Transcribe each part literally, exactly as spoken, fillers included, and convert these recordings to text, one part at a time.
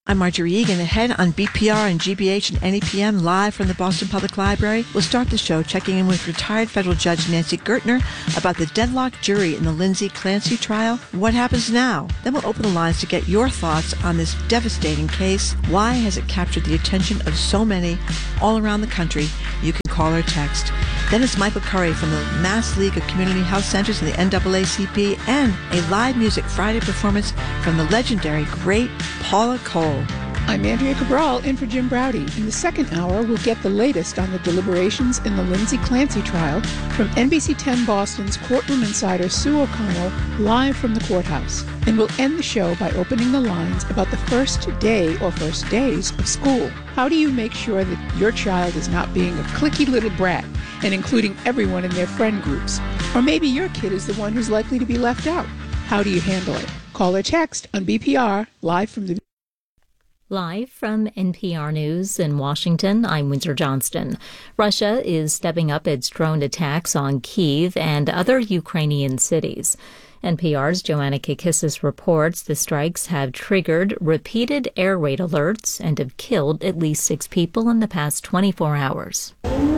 I'm Marjorie Egan. Ahead on B P R and G B H and N E P M, live from the Boston Public Library. We'll start the show checking in with retired federal judge Nancy Gertner about the deadlocked jury in the Lindsay Clancy trial. What happens now? Then we'll open the lines to get your thoughts on this devastating case. Why has it captured the attention of so many all around the country? You can call or text. Then it's Michael Curry from the Mass League of Community Health Centers and the N double A C P, and a live music Friday performance from the legendary great Paula Cole. I'm Andrea Cabral, in for Jim Browdy. In the second hour, we'll get the latest on the deliberations in the Lindsay Clancy trial from N B C ten Boston's courtroom insider Sue O'Connell, live from the courthouse. And we'll end the show by opening the lines about the first day or first days of school. How do you make sure that your child is not being a cliquey little brat and including everyone in their friend groups? Or maybe your kid is the one who's likely to be left out. How do you handle it? Call or text on B P R, live from the Live from N P R News in Washington, I'm Windsor Johnston. Russia is stepping up its drone attacks on Kyiv and other Ukrainian cities. N P R's Joanna Kakissis reports the strikes have triggered repeated air raid alerts and have killed at least six people in the past twenty-four hours.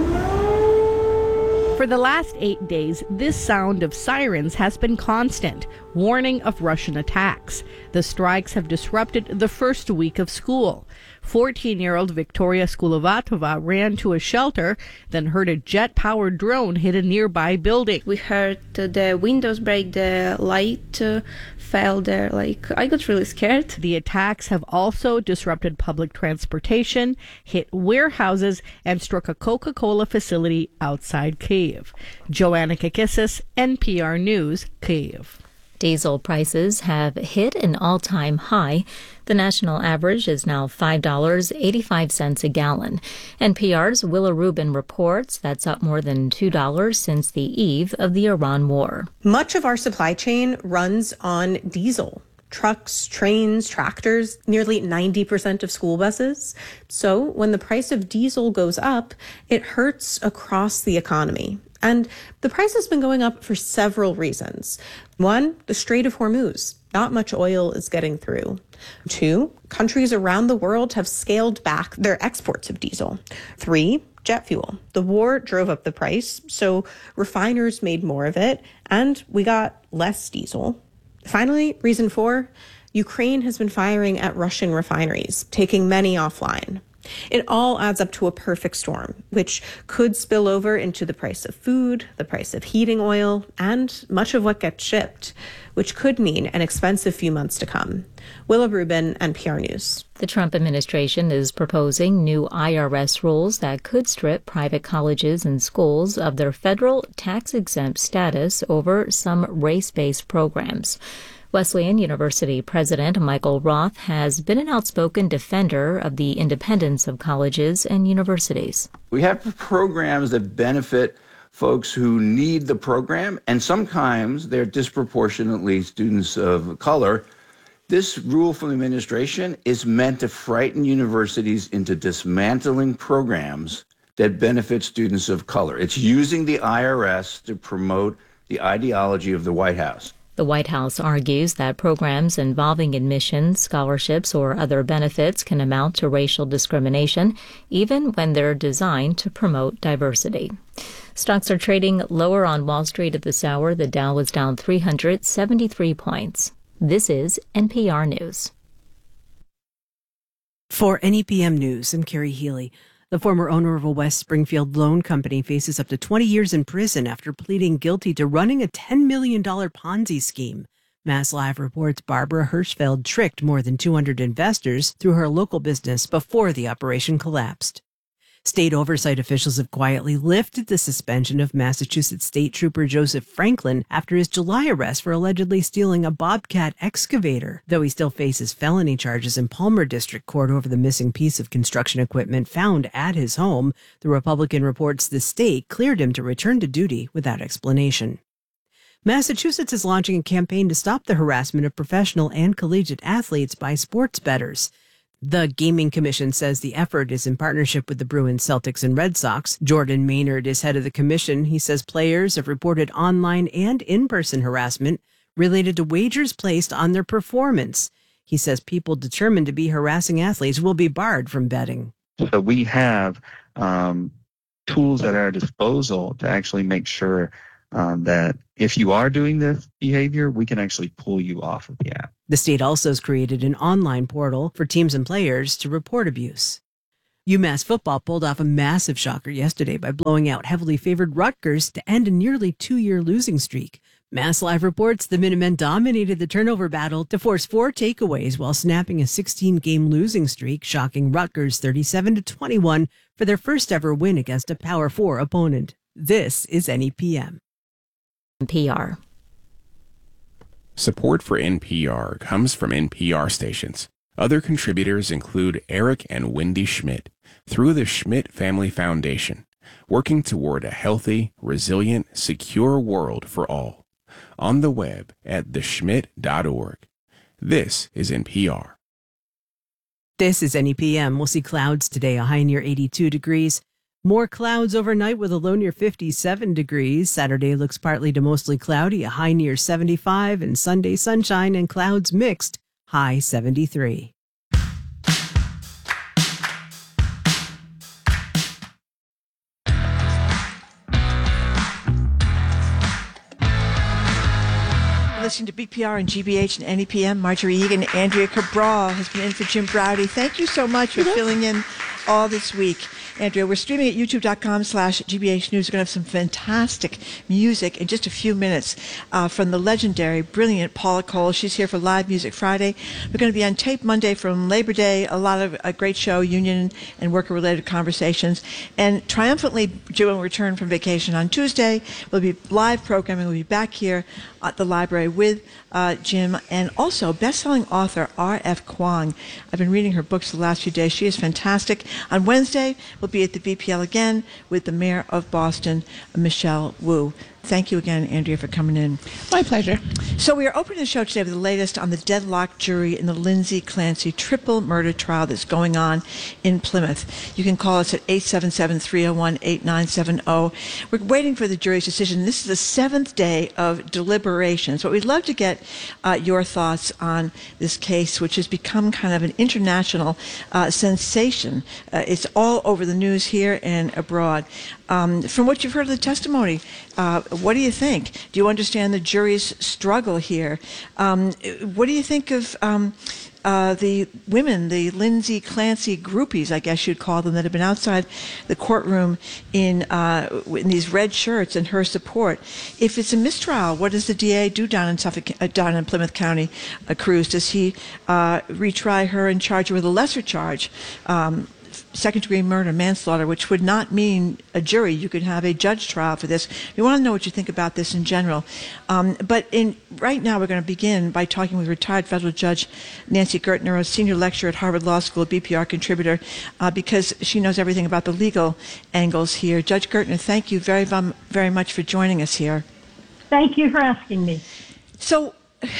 For the last eight days, this sound of sirens has been constant, warning of Russian attacks. The strikes have disrupted the first week of school. fourteen-year-old Victoria Skulovatova ran to a shelter, then heard a jet-powered drone hit a nearby building. We heard uh, the windows break, the light uh, fell there. Like, I got really scared. The attacks have also disrupted public transportation, hit warehouses, and struck a Coca-Cola facility outside Kyiv. Joanna Kakissis, N P R News, Kyiv. Diesel prices have hit an all-time high. The national average is now five dollars and eighty-five cents a gallon. N P R's Willa Rubin reports that's up more than two dollars since the eve of the Iran war. Much of our supply chain runs on diesel. Trucks, trains, tractors, nearly ninety percent of school buses. So when the price of diesel goes up, it hurts across the economy. And the price has been going up for several reasons. One, the Strait of Hormuz. Not much oil is getting through. Two, countries around the world have scaled back their exports of diesel. Three, jet fuel. The war drove up the price, so refiners made more of it, and we got less diesel. Finally, reason four, Ukraine has been firing at Russian refineries, taking many offline. It all adds up to a perfect storm, which could spill over into the price of food, the price of heating oil, and much of what gets shipped, which could mean an expensive few months to come. Willa Rubin, N P R News. The Trump administration is proposing new I R S rules that could strip private colleges and schools of their federal tax-exempt status over some race-based programs. Wesleyan University President Michael Roth has been an outspoken defender of the independence of colleges and universities. We have programs that benefit folks who need the program, and sometimes they're disproportionately students of color. This rule from the administration is meant to frighten universities into dismantling programs that benefit students of color. It's using the I R S to promote the ideology of the White House. The White House argues that programs involving admissions, scholarships, or other benefits can amount to racial discrimination, even when they're designed to promote diversity. Stocks are trading lower on Wall Street at this hour. The Dow is down three hundred seventy-three points. This is N P R News. For N E P M News, I'm Carrie Healy. The former owner of a West Springfield loan company faces up to twenty years in prison after pleading guilty to running a ten million dollars Ponzi scheme. Mass Live reports Barbara Hirschfeld tricked more than two hundred investors through her local business before the operation collapsed. State oversight officials have quietly lifted the suspension of Massachusetts State Trooper Joseph Franklin after his July arrest for allegedly stealing a Bobcat excavator. Though he still faces felony charges in Palmer District Court over the missing piece of construction equipment found at his home, the Republican reports the state cleared him to return to duty without explanation. Massachusetts is launching a campaign to stop the harassment of professional and collegiate athletes by sports bettors. The Gaming Commission says the effort is in partnership with the Bruins, Celtics, and Red Sox. Jordan Maynard is head of the commission. He says players have reported online and in-person harassment related to wagers placed on their performance. He says people determined to be harassing athletes will be barred from betting. So we have um, tools at our disposal to actually make sure um, that if you are doing this behavior, we can actually pull you off of the app. The state also has created an online portal for teams and players to report abuse. UMass football pulled off a massive shocker yesterday by blowing out heavily favored Rutgers to end a nearly two-year losing streak. Mass Live reports the Minutemen dominated the turnover battle to force four takeaways while snapping a sixteen-game losing streak, shocking Rutgers thirty-seven to twenty-one for their first ever win against a Power Four opponent. This is N E P M. N P R. Support for N P R comes from N P R stations. Other contributors include Eric and Wendy Schmidt through the Schmidt Family Foundation, working toward a healthy, resilient, secure world for all. On the web at the schmidt dot org. This is N P R. This is N E P M. We'll see clouds today, a high near eighty-two degrees. More clouds overnight with a low near fifty-seven degrees. Saturday looks partly to mostly cloudy, a high near seventy-five, and Sunday sunshine and clouds mixed, high seventy-three. Listening to B P R and G B H and N E P M. Marjorie Egan, Andrea Cabral has been in for Jim Browdy. Thank you so much for filling in all this week. Andrea, we're streaming at youtube.com slash GBH News. We're going to have some fantastic music in just a few minutes uh, from the legendary, brilliant Paula Cole. She's here for Live Music Friday. We're going to be on tape Monday from Labor Day, a lot of a great show, union and worker-related conversations. And triumphantly due when we return from vacation on Tuesday, we'll be live programming. We'll be back here at the library with uh, Jim and also best-selling author R F Kuang. I've been reading her books the last few days. She is fantastic. On Wednesday, we'll be at the V P L again with the mayor of Boston, Michelle Wu. Thank you again, Andrea, for coming in. My pleasure. So we are opening the show today with the latest on the deadlocked jury in the Lindsay Clancy triple murder trial that's going on in Plymouth. You can call us at eight seven seven, three oh one, eight nine seven oh. We're waiting for the jury's decision. This is the seventh day of deliberations, but we'd love to get uh, your thoughts on this case, which has become kind of an international uh, sensation. Uh, it's all over the news here and abroad. Um, from what you've heard of the testimony, uh, what do you think? Do you understand the jury's struggle here? Um, what do you think of um, uh, the women, the Lindsay Clancy groupies, I guess you'd call them, that have been outside the courtroom in, uh, in these red shirts and her support? If it's a mistrial, what does the D A do down in Suffolk, uh, down in Plymouth County, uh, Cruz? Does he uh, retry her and charge her with a lesser charge? Um, second-degree murder, manslaughter, which would not mean a jury. You could have a judge trial for this. We want to know what you think about this in general. Um, but in right now, we're going to begin by talking with retired federal judge Nancy Gertner, a senior lecturer at Harvard Law School, a B P R contributor, uh, because she knows everything about the legal angles here. Judge Gertner, thank you very, very much for joining us here. Thank you for asking me. So,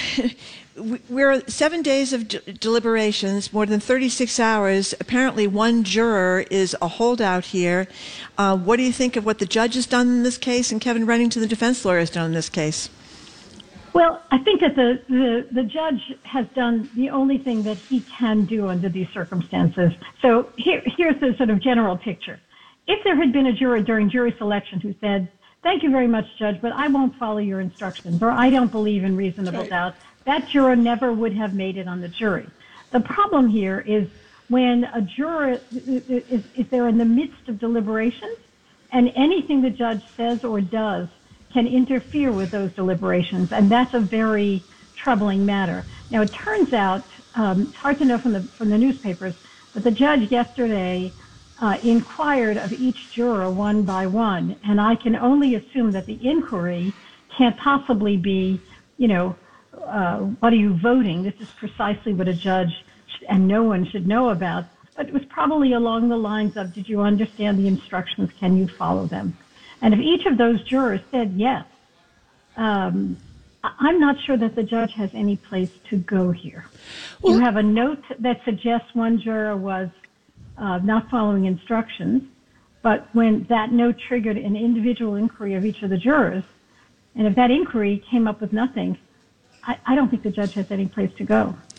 we're seven days of d- deliberations, more than thirty-six hours. Apparently one juror is a holdout here. Uh, what do you think of what the judge has done in this case and Kevin Reddington, the defense lawyer, has done in this case? Well, I think that the, the, the judge has done the only thing that he can do under these circumstances. So here, here's the sort of general picture. If there had been a juror during jury selection who said, "Thank you very much, Judge, but I won't follow your instructions," or "I don't believe in reasonable right. doubt," that juror never would have made it on the jury. The problem here is when a juror is, is there in the midst of deliberations, and anything the judge says or does can interfere with those deliberations, and that's a very troubling matter. Now, it turns out, um, it's hard to know from the from the newspapers, but the judge yesterday uh, inquired of each juror one by one, and I can only assume that the inquiry can't possibly be, you know, Uh, what are you voting? This is precisely what a judge sh- and no one should know about. But it was probably along the lines of, did you understand the instructions? Can you follow them? And if each of those jurors said yes, um, I- I'm not sure that the judge has any place to go here. Well, you have a note that suggests one juror was uh, not following instructions, but when that note triggered an individual inquiry of each of the jurors, and if that inquiry came up with nothing, I, I don't think the judge has any place to go.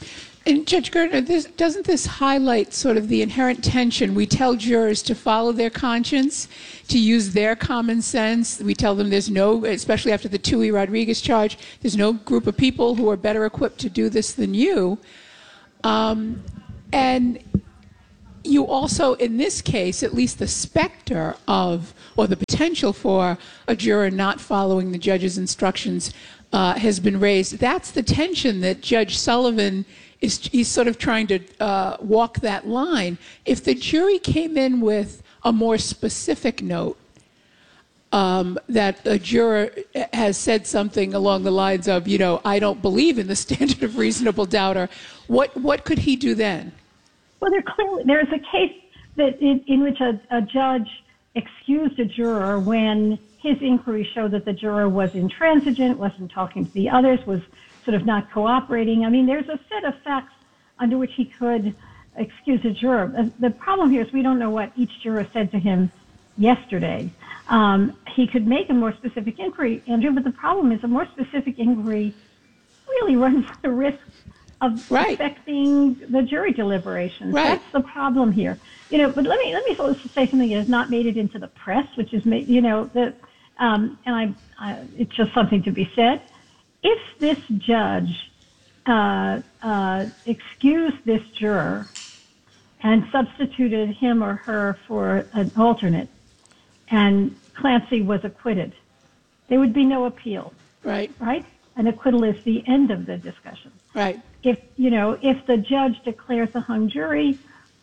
And Judge Gertner, this, doesn't this highlight sort of the inherent tension? We tell jurors to follow their conscience, to use their common sense. We tell them there's no, especially after the Tui Rodriguez charge, there's no group of people who are better equipped to do this than you. Um, and you also, in this case, at least the specter of, or the potential for a juror not following the judge's instructions uh, has been raised. That's the tension that Judge Sullivan is, he's sort of trying to uh, walk that line. If the jury came in with a more specific note, um, that a juror has said something along the lines of, you know, I don't believe in the standard of reasonable doubt, or what, what could he do then? Well, there clearly, there's a case that in, in which a, a judge excused a juror when his inquiry showed that the juror was intransigent, wasn't talking to the others, was sort of not cooperating. I mean, there's a set of facts under which he could excuse a juror. The problem here is we don't know what each juror said to him yesterday. Um, he could make a more specific inquiry, Andrew, but the problem is a more specific inquiry really runs the risk of right. affecting the jury deliberations. Right. That's the problem here. You know, but let me let me say something that has not made it into the press, which is, you know, that, um, and I, I, it's just something to be said. If this judge uh, uh, excused this juror and substituted him or her for an alternate, and Clancy was acquitted, there would be no appeal. Right. Right? An acquittal is the end of the discussion. Right. If, you know, if the judge declares a hung jury,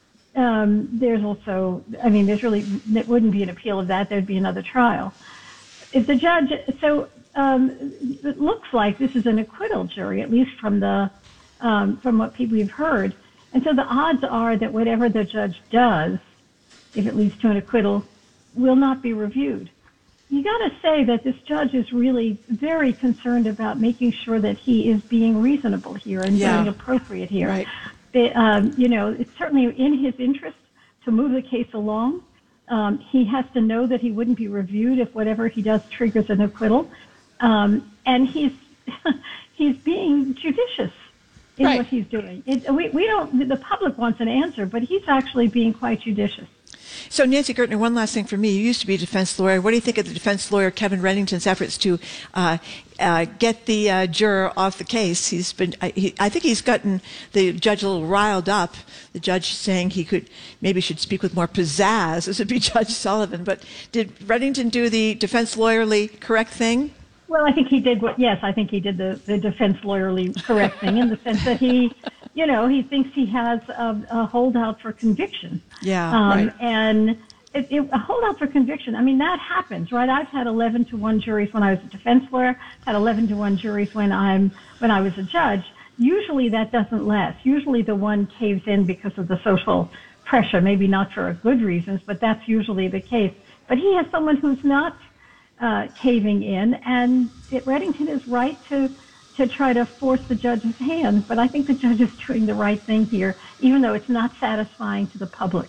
um, there's also, I mean, there's really, there wouldn't be an appeal of that. There'd be another trial. If the judge, so um, it looks like this is an acquittal jury, at least from the, um, from what people we've heard. And so the odds are that whatever the judge does, if it leads to an acquittal, will not be reviewed. You got to say that this judge is really very concerned about making sure that he is being reasonable here and yeah. being appropriate here. Right. It, um, you know, it's certainly in his interest to move the case along. Um, he has to know that he wouldn't be reviewed if whatever he does triggers an acquittal. Um, and he's he's being judicious in right. what he's doing. It, we, we don't, the public wants an answer, but he's actually being quite judicious. So, Nancy Gertner, one last thing for me. You used to be a defense lawyer. What do you think of the defense lawyer Kevin Reddington's efforts to uh, uh, get the uh, juror off the case? He's been, I, he, I think he's gotten the judge a little riled up. The judge saying he could maybe should speak with more pizzazz. This would be Judge Sullivan. But did Reddington do the defense lawyerly correct thing? Well, I think he did what, yes, I think he did the, the defense lawyerly correct thing in the sense that he, you know, he thinks he has a, a holdout for conviction. Yeah, um, right. And it, it, a holdout for conviction, I mean, that happens, right? I've had eleven to one juries when I was a defense lawyer, had eleven to one juries when I'm, when I was a judge. Usually that doesn't last. Usually the one caves in because of the social pressure, maybe not for good reasons, but that's usually the case. But he has someone who's not Uh, caving in, and it, Reddington is right to to try to force the judge's hand, but I think the judge is doing the right thing here, even though it's not satisfying to the public.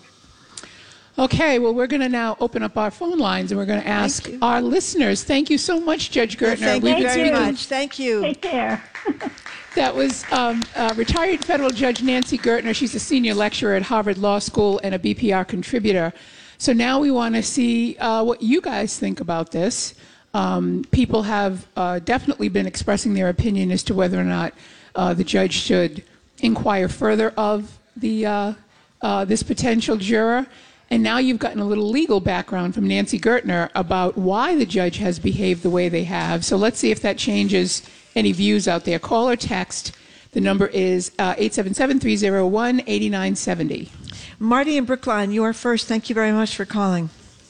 Okay, well, we're going to now open up our phone lines, and we're going to ask our listeners. Thank you so much, Judge Gertner. Thank We've you been very speaking- much. Thank you. Take care. That was um, uh, retired federal judge Nancy Gertner. She's a senior lecturer at Harvard Law School and a B P R contributor. So now we want to see uh, what you guys think about this. Um, people have uh, definitely been expressing their opinion as to whether or not uh, the judge should inquire further of the uh, uh, this potential juror. And now you've gotten a little legal background from Nancy Gertner about why the judge has behaved the way they have. So let's see if that changes any views out there. Call or text. The number is uh, eight seven seven, three oh one, eight nine seven oh. Marty in Brookline, you are first. Thank you very much for calling.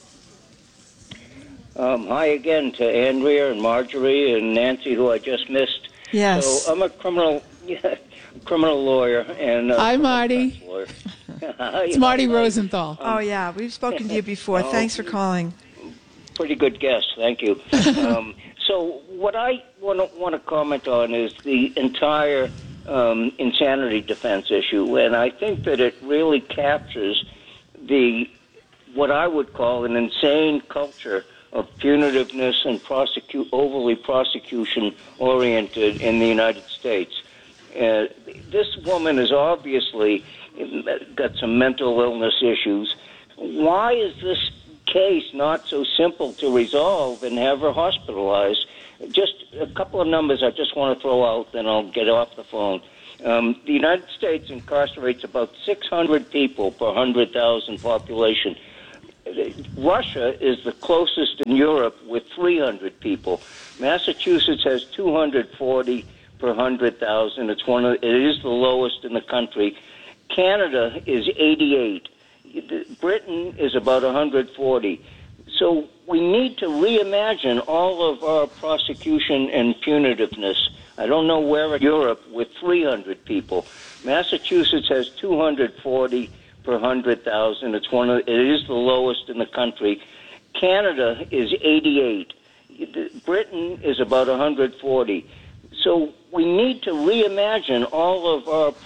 Um, hi again to Andrea and Marjorie and Nancy, who I just missed. Yes. So I'm a criminal yeah, criminal lawyer. and uh, Hi, Marty. Lawyer. It's Marty Rosenthal. Oh, yeah. We've spoken to you before. Oh, Thanks for calling. Pretty good guess. Thank you. um, so what I want to want to comment on is the entire um, insanity defense issue, and I think that it really captures the what I would call an insane culture of punitiveness and prosecute overly prosecution oriented in the United States. Uh, this woman has obviously got some mental illness issues. Why is this case not so simple to resolve and have her hospitalized? Just a couple of numbers I just want to throw out, then I'll get off the phone. Um, the United States incarcerates about six hundred people per one hundred thousand population. Russia is the closest in Europe with three hundred people. Massachusetts has two hundred forty per one hundred thousand. It's one of, it is the lowest in the country. Canada is eighty-eight. Britain is about one hundred forty. So we need to reimagine all of our prosecution and punitiveness. I don't know where in Europe with three hundred people. Massachusetts has two hundred forty per one hundred thousand. It's one of, it is the lowest in the country. Canada is eighty-eight. Britain is about one hundred forty. So we need to reimagine all of our